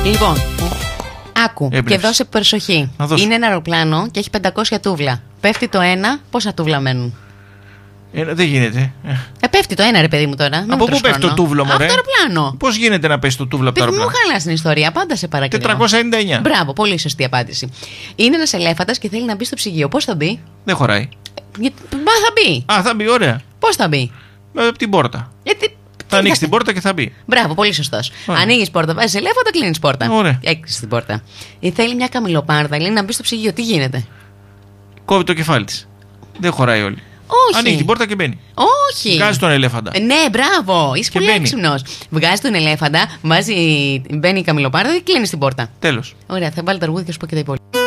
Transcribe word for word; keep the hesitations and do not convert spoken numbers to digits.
Λοιπόν, άκου Έμπνευση. και δώσε προσοχή. Είναι ένα αεροπλάνο και έχει πεντακόσια τούβλα. Πέφτει το ένα, πόσα τούβλα μένουν? Ε, δεν γίνεται. Ε, πέφτει το ένα, ρε παιδί μου τώρα. Μην Από μου πού πέφτει το τούβλο, μωρέ? Από το αεροπλάνο. Πώς γίνεται να πέσει το τούβλο από το Παιδί μου, αεροπλάνο? χαλάς την ιστορία. Πάντα σε παρακαλώ. τετρακόσια ενενήντα εννιά. Μπράβο, πολύ σωστή απάντηση. Είναι ένας ελέφαντας και θέλει να μπει στο ψυγείο. Πώς θα μπει? Δεν χωράει. Γιατί... Μα θα μπει. Α, θα μπει, ωραία. Πώς θα μπει? Ε, Από την πόρτα. Γιατί... Θα ανοίξει την πόρτα και θα μπει. Μπράβο, πολύ σωστός. Ανοίγεις πόρτα, βάζεις ελέφαντα, κλείνεις πόρτα. Ωραία. Έκλεισε την πόρτα. Ή θέλει μια καμιλοπάρδα, λέει να μπει στο ψυγείο. Τι γίνεται? Κόβει το κεφάλι της. Δεν χωράει όλη. Όχι. Ανοίγει την πόρτα και μπαίνει. Όχι. Βγάζει τον ελέφαντα. Ε, ναι, μπράβο. Είσαι Και πολύ μπαίνει. έξυπνος. Βγάζει τον ελέφαντα, βάζει... μπαίνει η καμιλοπάρδα και κλείνει την πόρτα. Τέλος. Ωραία, θα βάλω τα αργούδια και σου πω και τα υπόλοιπα.